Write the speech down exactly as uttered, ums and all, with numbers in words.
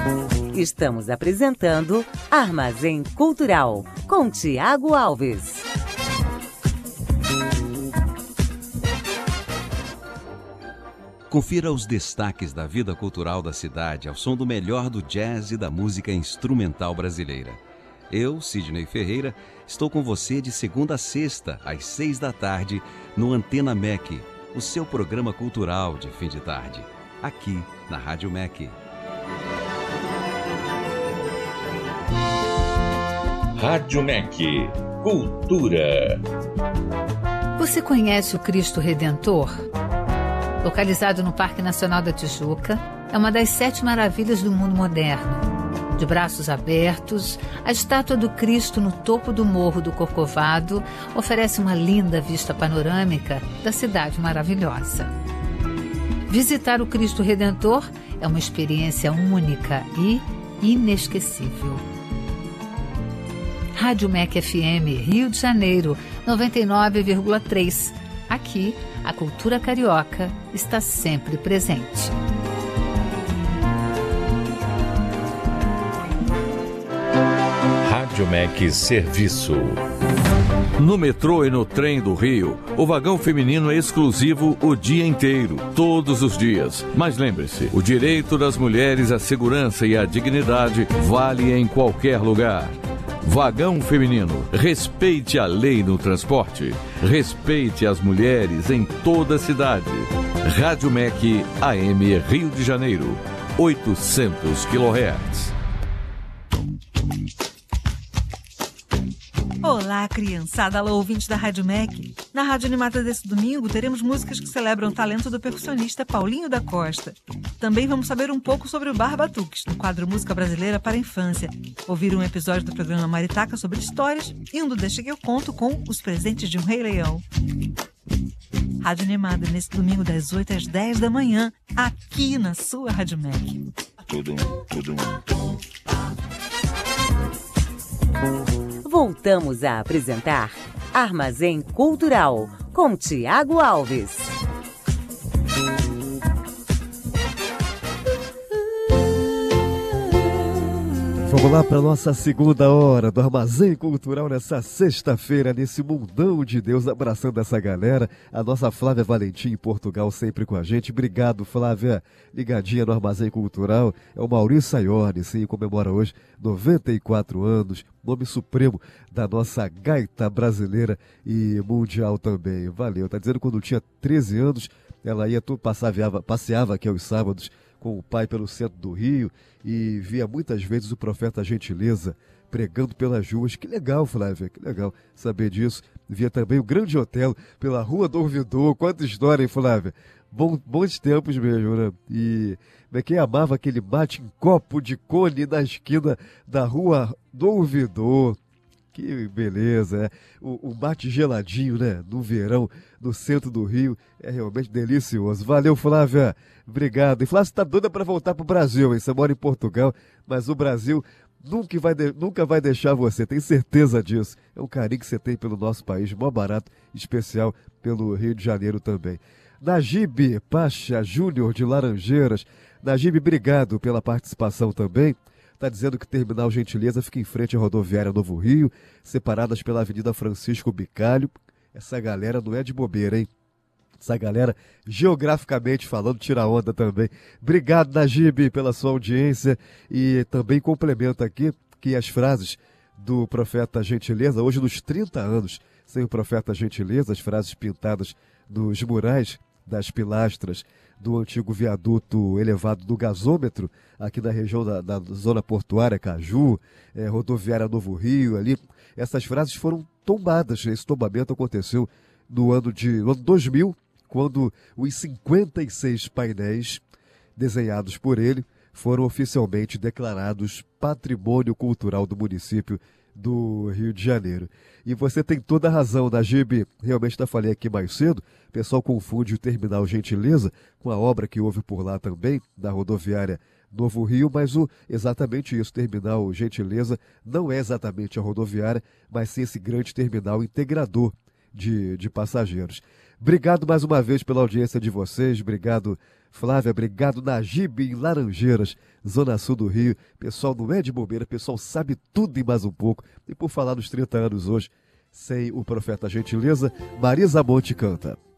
Estamos apresentando Armazém Cultural, com Tiago Alves. Confira os destaques da vida cultural da cidade ao som do melhor do jazz e da música instrumental brasileira. Eu, Sidney Ferreira, estou com você de segunda a sexta, às seis da tarde, no Antena M E C, o seu programa cultural de fim de tarde, aqui na Rádio M E C. Rádio M E C Cultura. Você conhece o Cristo Redentor? Localizado no Parque Nacional da Tijuca, é uma das sete maravilhas do mundo moderno. De braços abertos, a estátua do Cristo no topo do Morro do Corcovado oferece uma linda vista panorâmica da cidade maravilhosa. Visitar o Cristo Redentor é uma experiência única e inesquecível. Rádio M E C F M, Rio de Janeiro, noventa e nove vírgula três. Aqui, a cultura carioca está sempre presente. Rádio M E C Serviço. No metrô e no trem do Rio, o vagão feminino é exclusivo o dia inteiro, todos os dias. Mas lembre-se, o direito das mulheres à segurança e à dignidade vale em qualquer lugar. Vagão feminino. Respeite a lei no transporte. Respeite as mulheres em toda a cidade. Rádio M E C A M Rio de Janeiro, oitocentos quilohertz. Olá, criançada, alô, ouvintes da Rádio M E C. Na Rádio Animada desse domingo, teremos músicas que celebram o talento do percussionista Paulinho da Costa. Também vamos saber um pouco sobre o Bar Batuques, no quadro Música Brasileira para a Infância. Ouvir um episódio do programa Maritaca sobre histórias e um do Deixa que eu conto com Os Presentes de um Rei Leão. Rádio Animada, nesse domingo das oito às dez da manhã, aqui na sua Rádio M E C. Voltamos a apresentar Armazém Cultural, com Tiago Alves. Vamos lá para a nossa segunda hora do Armazém Cultural nessa sexta-feira, nesse mundão de Deus, abraçando essa galera. A nossa Flávia Valentim em Portugal sempre com a gente. Obrigado, Flávia, ligadinha no Armazém Cultural. É o Maurício Saiorni, sim, comemora hoje noventa e quatro anos, nome supremo da nossa gaita brasileira e mundial também. Valeu, tá dizendo que quando tinha treze anos, ela ia, passeava, passeava aqui aos sábados com o pai pelo centro do Rio e via muitas vezes o Profeta Gentileza pregando pelas ruas. Que legal, Flávia, que legal saber disso. Via também o Grande Otelo pela Rua do Ouvidor. Quanta história, hein, Flávia? Bom, bons tempos mesmo, né? E quem amava aquele mate em copo de cone na esquina da Rua do Ouvidor. Que beleza, é. O, o mate geladinho, né? No verão, no centro do Rio, é realmente delicioso. Valeu, Flávia. Obrigado. E Flávia, você tá doida para voltar pro Brasil, hein? Você mora em Portugal, mas o Brasil nunca vai, de, nunca vai deixar você, tem certeza disso. É um carinho que você tem pelo nosso país, mó barato, especial pelo Rio de Janeiro também. Najib Pacha Júnior de Laranjeiras. Najib, obrigado pela participação também. Está dizendo que Terminal Gentileza fica em frente à rodoviária Novo Rio, separadas pela Avenida Francisco Bicalho. Essa galera não é de bobeira, hein? Essa galera, geograficamente falando, tira onda também. Obrigado, Najib, pela sua audiência. E também complemento aqui que as frases do Profeta Gentileza, hoje nos trinta anos sem o Profeta Gentileza, as frases pintadas nos murais das pilastras do antigo viaduto elevado do gasômetro, aqui na região da, da zona portuária, Caju, é, rodoviária Novo Rio, ali. Essas frases foram tombadas. Esse tombamento aconteceu no ano de no ano dois mil, quando os cinquenta e seis painéis desenhados por ele foram oficialmente declarados Patrimônio Cultural do município do Rio de Janeiro. E você tem toda a razão, Najib. Realmente, já falei aqui mais cedo, o pessoal confunde o Terminal Gentileza com a obra que houve por lá também, da rodoviária Novo Rio, mas o, exatamente isso, Terminal Gentileza não é exatamente a rodoviária, mas sim esse grande terminal integrador de, de passageiros. Obrigado mais uma vez pela audiência de vocês, obrigado Flávia, obrigado. Najib, em Laranjeiras, Zona Sul do Rio. Pessoal não é de bobeira, pessoal sabe tudo e mais um pouco. E por falar dos trinta anos hoje, sem o Profeta Gentileza, Marisa Monte canta.